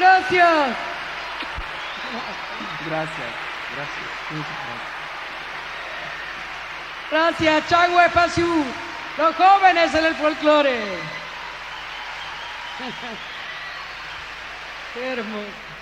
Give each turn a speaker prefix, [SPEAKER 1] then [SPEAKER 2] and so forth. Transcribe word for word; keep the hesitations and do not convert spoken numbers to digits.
[SPEAKER 1] gracias.
[SPEAKER 2] Gracias, gracias. Muchas gracias.
[SPEAKER 1] Gracias, Changwe Pasiu, los jóvenes en el folclore. Qué hermoso.